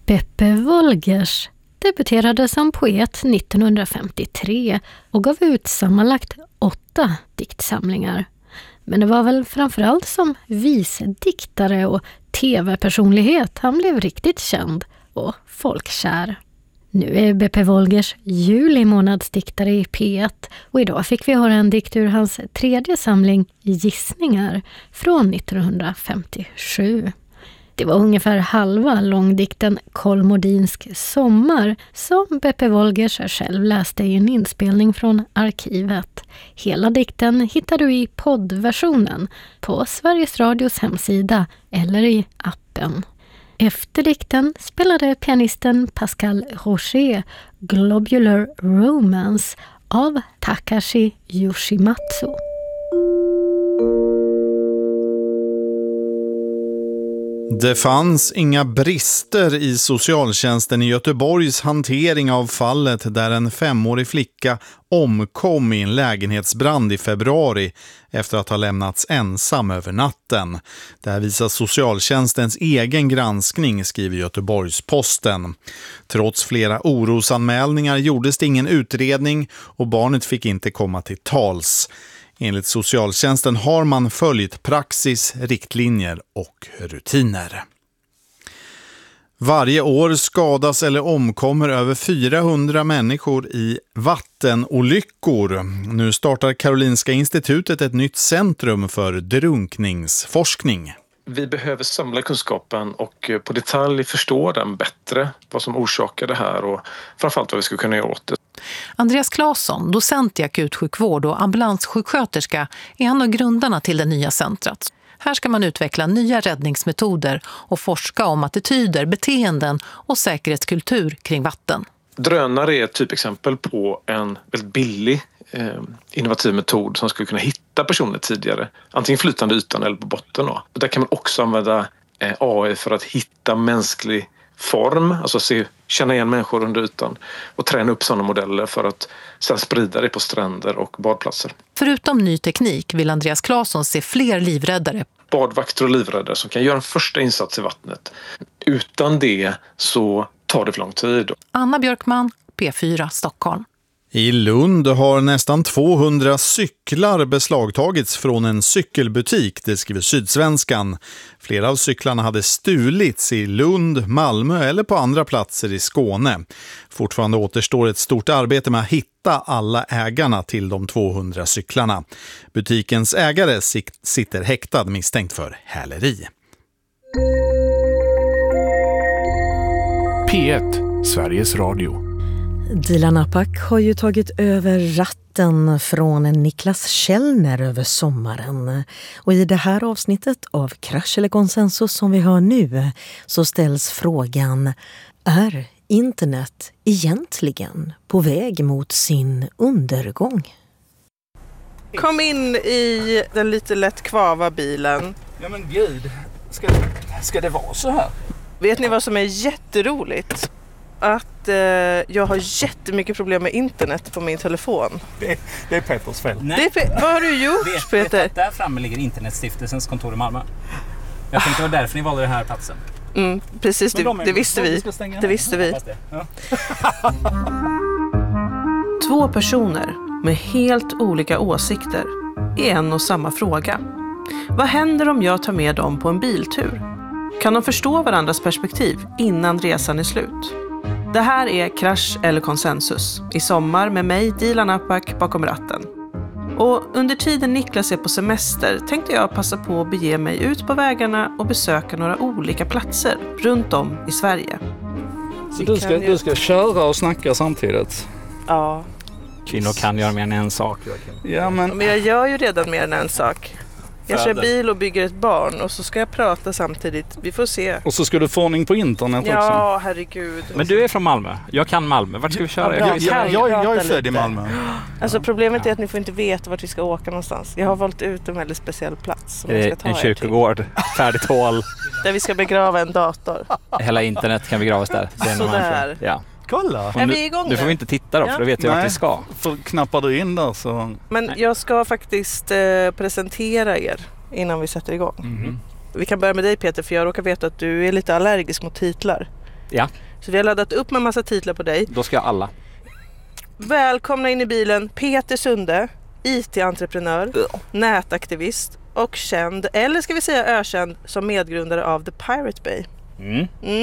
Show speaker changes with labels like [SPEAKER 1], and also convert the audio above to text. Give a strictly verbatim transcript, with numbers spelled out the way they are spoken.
[SPEAKER 1] Beppe Wolgers debuterade som poet nittonhundrafemtiotre och gav ut sammanlagt åtta diktsamlingar. Men det var väl framförallt som visdiktare och tv-personlighet han blev riktigt känd och folkkär. Nu är Beppe Wolgers juli månadsdiktare i P ett och idag fick vi höra en dikt ur hans tredje samling Gissningar från nittonhundrafemtiosju. Det var ungefär halva långdikten Kolmodinsk sommar som Beppe Wolgers själv läste i en inspelning från arkivet. Hela dikten hittar du i poddversionen på Sveriges Radios hemsida eller i appen. Efter dikten spelade pianisten Pascal Rocher Globular Romance av Takashi Yoshimatsu.
[SPEAKER 2] Det fanns inga brister i socialtjänsten i Göteborgs hantering av fallet där en femårig flicka omkom i en lägenhetsbrand i februari efter att ha lämnats ensam över natten. Det här visar socialtjänstens egen granskning, skriver Göteborgs-Posten. Trots flera orosanmälningar gjordes det ingen utredning och barnet fick inte komma till tals. Enligt socialtjänsten har man följt praxis, riktlinjer och rutiner. Varje år skadas eller omkommer över fyrahundra människor i vattenolyckor. Nu startar Karolinska institutet ett nytt centrum för drunkningsforskning.
[SPEAKER 3] Vi behöver samla kunskapen och på detalj förstå den bättre, vad som orsakar det här och framförallt vad vi ska kunna göra åt det.
[SPEAKER 4] Andreas Claesson, docent i akutsjukvård och ambulanssjuksköterska, är en av grundarna till det nya centret. Här ska man utveckla nya räddningsmetoder och forska om attityder, beteenden och säkerhetskultur kring vatten.
[SPEAKER 3] Drönare är ett typexempel på en väldigt billig eh, innovativ metod som skulle kunna hitta personer tidigare. Antingen flytande ytan eller på botten. Då. Och där kan man också använda eh, A I för att hitta mänsklig form, alltså se, känna igen människor under ytan och träna upp sådana modeller för att sedan sprida det på stränder och badplatser.
[SPEAKER 4] Förutom ny teknik vill Andreas Claesson se fler livräddare.
[SPEAKER 3] Badvakter och livräddare som kan göra en första insats i vattnet. Utan det så tar det för lång tid.
[SPEAKER 4] Anna Björkman, P fyra, Stockholm.
[SPEAKER 2] I Lund har nästan tvåhundra cyklar beslagtagits från en cykelbutik, det skriver Sydsvenskan. Flera av cyklarna hade stulits i Lund, Malmö eller på andra platser i Skåne. Fortfarande återstår ett stort arbete med att hitta alla ägarna till de tvåhundra cyklarna. Butikens ägare sitter häktad misstänkt för häleri.
[SPEAKER 5] P ett, Sveriges Radio.
[SPEAKER 6] Dilan Apak har ju tagit över ratten från Niklas Källner över sommaren. Och i det här avsnittet av Krasch eller konsensus som vi hör nu så ställs frågan: är internet egentligen på väg mot sin undergång?
[SPEAKER 7] Kom in i den lite lätt kvava bilen.
[SPEAKER 8] Ja men gud, ska, ska det vara så här?
[SPEAKER 7] Vet ni vad som är jätteroligt? Att eh, jag har jättemycket problem med internet på min telefon.
[SPEAKER 8] Det, det är Peters fel.
[SPEAKER 7] Det är, vad har du gjort, vet, Peter?
[SPEAKER 9] Vet att där framme ligger Internetstiftelsens kontor i Malmö. Jag tänkte det var därför ni valde den här platsen.
[SPEAKER 7] Mm, precis, det, de det visste vi. Det visste vi.
[SPEAKER 9] Det. Ja.
[SPEAKER 7] Två personer med helt olika åsikter i en och samma fråga. Vad händer om jag tar med dem på en biltur? Kan de förstå varandras perspektiv innan resan är slut? Det här är Krasch eller konsensus i sommar med mig, Dilan Apak, bakom ratten. Och under tiden Niklas är på semester tänkte jag passa på att bege mig ut på vägarna och besöka några olika platser runt om i Sverige.
[SPEAKER 8] Så du ska, du ska köra och snacka samtidigt?
[SPEAKER 7] Ja.
[SPEAKER 9] Kvinnor kan göra mer än en sak.
[SPEAKER 8] Ja, men...
[SPEAKER 7] men jag gör ju redan mer än en sak. Jag kör bil och bygger ett barn och så ska jag prata samtidigt. Vi får se.
[SPEAKER 8] Och så ska du få ordning på internet
[SPEAKER 7] ja,
[SPEAKER 8] också.
[SPEAKER 7] Ja, herregud.
[SPEAKER 9] Men du är från Malmö. Jag kan Malmö. Vart ska vi köra?
[SPEAKER 8] Ja, jag, jag, jag är född i Malmö.
[SPEAKER 7] Alltså problemet är att ni får inte veta vart vi ska åka någonstans. Jag har valt ut en väldigt speciell plats som jag ska ta
[SPEAKER 9] en kyrkogård, färdigt hål.
[SPEAKER 7] Där vi ska begrava en dator.
[SPEAKER 9] Hela internet kan begravas där.
[SPEAKER 7] Sådär.
[SPEAKER 9] Ja.
[SPEAKER 8] Kolla.
[SPEAKER 7] Är vi igång
[SPEAKER 9] nu får vi inte titta då, ja. För då vet jag vart vi ska.
[SPEAKER 8] För knappar du in där så...
[SPEAKER 7] Men Nej. jag ska faktiskt eh, presentera er innan vi sätter igång. Mm. Vi kan börja med dig Peter, för jag råkar veta att du är lite allergisk mot titlar.
[SPEAKER 10] Ja.
[SPEAKER 7] Så vi har laddat upp med massa titlar på dig.
[SPEAKER 10] Då ska jag alla.
[SPEAKER 7] Välkomna in i bilen Peter Sunde, I T-entreprenör, nätaktivist och känd, eller ska vi säga ökänd, som medgrundare av The Pirate Bay.
[SPEAKER 10] Mm.
[SPEAKER 7] Mm.